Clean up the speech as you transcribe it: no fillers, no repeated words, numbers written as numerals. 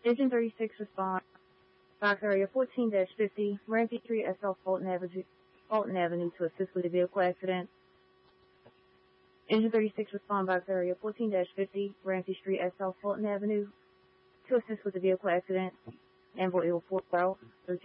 Engine 36 respond. Box area 14-50, Ramsey Street, SL Fulton Avenue to assist with a vehicle accident. Engine 36 respond. Box area 14-50, Ramsey Street, SL Fulton Avenue to assist with a vehicle accident. Amble 4 13.